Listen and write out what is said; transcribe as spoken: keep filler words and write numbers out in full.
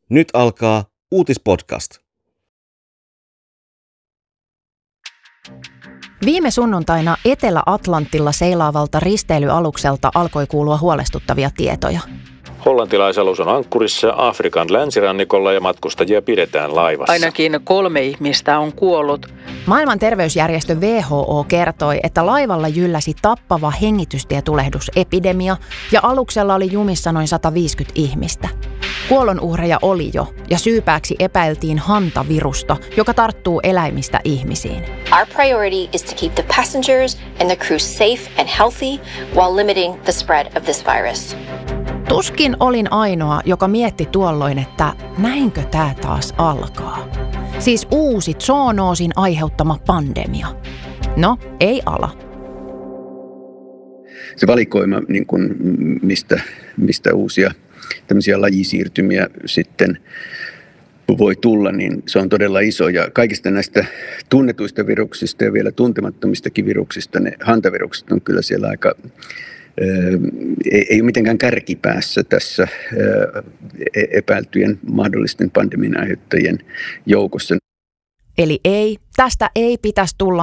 Nyt alkaa Uutispodcast. Viime sunnuntaina Etelä-Atlantilla seilaavalta risteilyalukselta alkoi kuulua huolestuttavia tietoja. Hollantilaisalus on ankkurissa Afrikan länsirannikolla ja matkustajia pidetään laivassa. Ainakin kolme ihmistä on kuollut. Maailman terveysjärjestö W H O kertoi, että laivalla jylläsi tappava hengitystietulehdusepidemia ja aluksella oli jumissa noin sata viisikymmentä ihmistä. Kuolonuhreja oli jo ja syypääksi epäiltiin hantavirusta, joka tarttuu eläimistä ihmisiin. Our priority is to keep the passengers and the crew safe and healthy while limiting the spread of this virus. Tuskin olin ainoa, joka mietti tuolloin, että näinkö tää taas alkaa. Siis uusi zoonoosin aiheuttama pandemia. No, ei ala. Se valikoima, niin kuin, mistä, mistä uusia tämmöisiä lajisiirtymiä sitten voi tulla, niin se on todella iso. Ja kaikista näistä tunnetuista viruksista ja vielä tuntemattomistakin viruksista, ne hantavirukset on kyllä siellä aika, ei, ei ole mitenkään kärkipäässä tässä epäiltyjen mahdollisten pandemian aiheuttajien joukossa. Eli ei, tästä ei pitäisi tulla